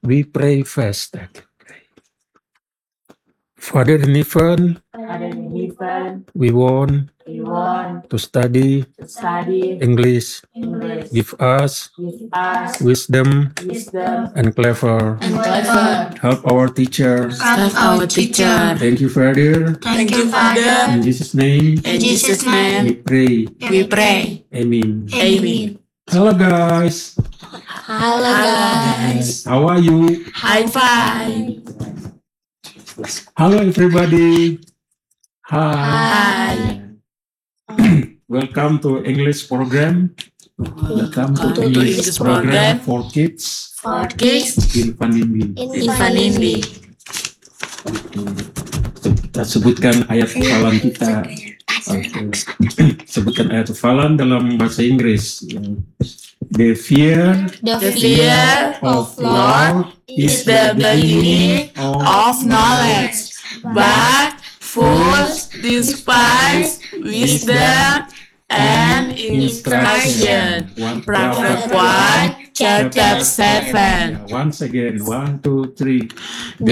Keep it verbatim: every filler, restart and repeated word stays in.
We pray first. Father in heaven, Father in heaven, we want we want to study to study English. English. Give us Give us wisdom wisdom and clever. and clever. Help our teachers. Help our teacher. Thank you, Father. Thank you, Father. In Jesus' name, In Jesus' name, we pray. we pray. Amen. Amen. Hello, guys. Hello, guys. How are you? High five. Hello, everybody. Hi. Hi. Welcome to English program. Welcome to to English English program program. for kids For kids in Vanindi. in Vanindi. Kita sebutkan ayat hafalan kita. Oke. Sebutkan ayat hafalan dalam bahasa Inggris. The fear The fear of Lord is the beginning of knowledge, but fools despise wisdom and instruction. Proverbs one, chapter seven. Once again, one, two, three. The